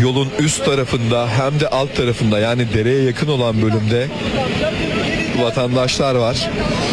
yolun üst tarafında hem de alt tarafında, yani dereye yakın olan bölümde vatandaşlar var.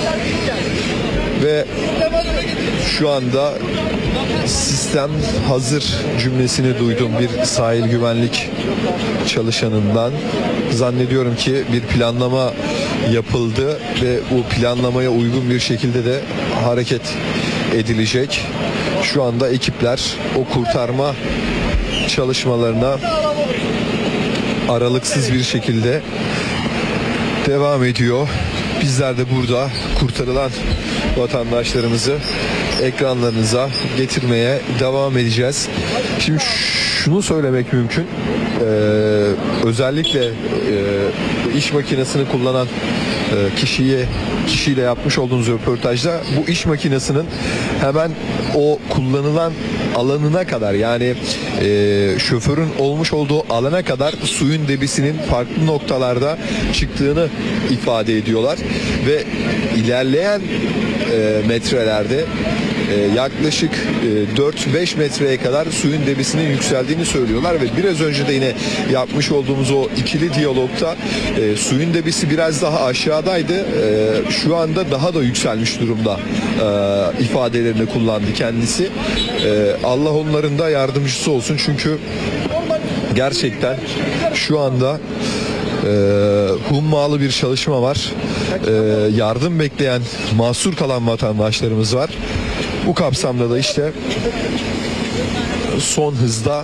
Ve şu anda sistem hazır cümlesini duydum bir sahil güvenlik çalışanından. Zannediyorum ki bir planlama yapıldı ve bu planlamaya uygun bir şekilde de hareket edilecek. Şu anda ekipler o kurtarma çalışmalarına aralıksız bir şekilde devam ediyor. Bizler de burada kurtarılan vatandaşlarımızı ekranlarınıza getirmeye devam edeceğiz. Şimdi şunu söylemek mümkün. Özellikle iş makinesini kullanan kişiyle yapmış olduğunuz röportajda bu iş makinesinin hemen o kullanılan alanına kadar, yani şoförün olmuş olduğu alana kadar suyun debisinin farklı noktalarda çıktığını ifade ediyorlar ve ilerleyen metrelerde yaklaşık 4-5 metreye kadar suyun debisinin yükseldiğini söylüyorlar ve biraz önce de yine yapmış olduğumuz o ikili diyalogta suyun debisi biraz daha aşağıdaydı. Şu anda daha da yükselmiş durumda ifadelerini kullandı kendisi. Allah onların da yardımcısı olsun, çünkü gerçekten şu anda hummalı bir çalışma var. Yardım bekleyen, mahsur kalan vatandaşlarımız var. Bu kapsamda da işte son hızda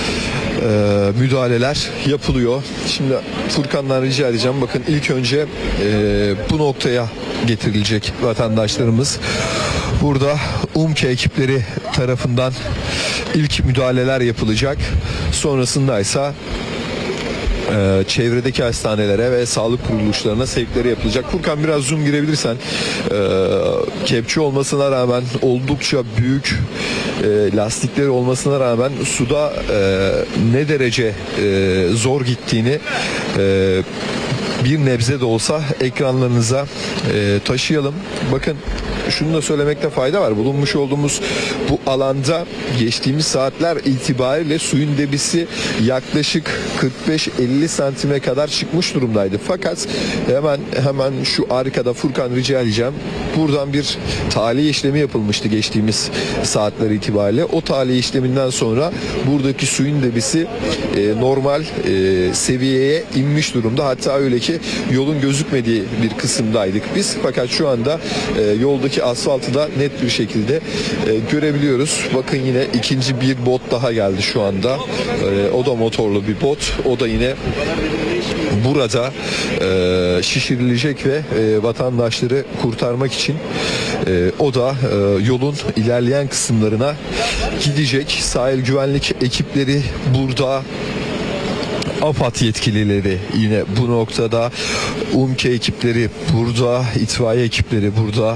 müdahaleler yapılıyor. Şimdi Furkan'dan rica edeceğim. Bakın, ilk önce bu noktaya getirilecek vatandaşlarımız. Burada UMKE ekipleri tarafından ilk müdahaleler yapılacak. Sonrasında ise çevredeki hastanelere ve sağlık kuruluşlarına sevkleri yapılacak. Furkan, biraz zoom girebilirsen. Kepçe olmasına rağmen, oldukça büyük lastikleri olmasına rağmen suda ne derece zor gittiğini bir nebze de olsa ekranlarınıza taşıyalım. Bakın, şunu da söylemekte fayda var. Bulunmuş olduğumuz bu alanda geçtiğimiz saatler itibariyle suyun debisi yaklaşık 45-50 santime kadar çıkmış durumdaydı. Fakat hemen şu arkada, Furkan rica edeceğim. Buradan bir tahliye işlemi yapılmıştı geçtiğimiz saatler itibariyle. O tahliye işleminden sonra buradaki suyun debisi normal seviyeye inmiş durumda. Hatta öyle ki yolun gözükmediği bir kısımdaydık biz. Fakat şu anda yoldaki asfaltı da net bir şekilde görebiliyoruz. Bakın, yine ikinci bir bot daha geldi şu anda. O da motorlu bir bot. O da yine burada şişirilecek ve vatandaşları kurtarmak için o da yolun ilerleyen kısımlarına gidecek. Sahil güvenlik ekipleri burada, AFAD yetkilileri yine bu noktada, UMKE ekipleri burada, itfaiye ekipleri burada,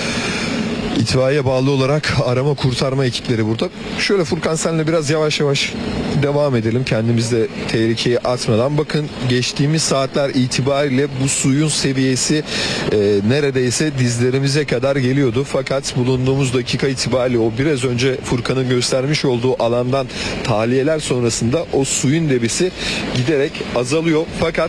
itfaiye bağlı olarak arama kurtarma ekipleri burada. Şöyle Furkan, senle biraz yavaş yavaş devam edelim, kendimizi de tehlikeye atmadan. Bakın, geçtiğimiz saatler itibariyle bu suyun seviyesi neredeyse dizlerimize kadar geliyordu. Fakat bulunduğumuz dakika itibariyle o biraz önce Furkan'ın göstermiş olduğu alandan tahliyeler sonrasında o suyun debisi giderek azalıyor. Fakat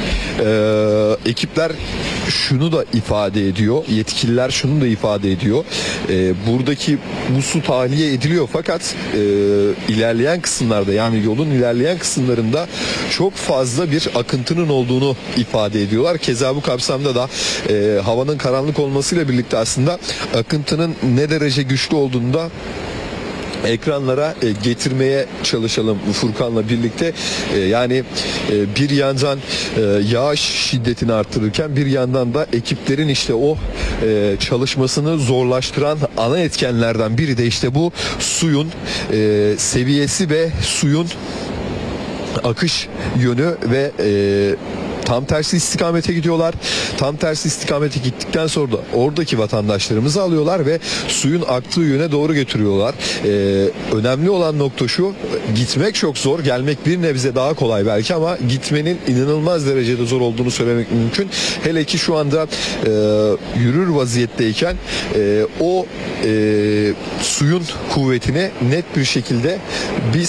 ekipler şunu da ifade ediyor, yetkililer şunu da ifade ediyor. Buradaki bu su tahliye ediliyor fakat ilerleyen kısımlarda, yani yolun ilerleyen kısımlarında çok fazla bir akıntının olduğunu ifade ediyorlar. Keza bu kapsamda da havanın karanlık olmasıyla birlikte aslında akıntının ne derece güçlü olduğunu da ekranlara getirmeye çalışalım Furkan'la birlikte. Yani bir yandan yağış şiddetini arttırırken bir yandan da ekiplerin işte o çalışmasını zorlaştıran ana etkenlerden biri de işte bu suyun seviyesi ve suyun akış yönü ve tam tersi istikamete gidiyorlar. Tam tersi istikamete gittikten sonra da oradaki vatandaşlarımızı alıyorlar ve suyun aktığı yöne doğru götürüyorlar. Önemli olan nokta şu: gitmek çok zor, gelmek bir nebze daha kolay belki, ama gitmenin inanılmaz derecede zor olduğunu söylemek mümkün. Hele ki şu anda yürür vaziyetteyken o suyun kuvvetini net bir şekilde biz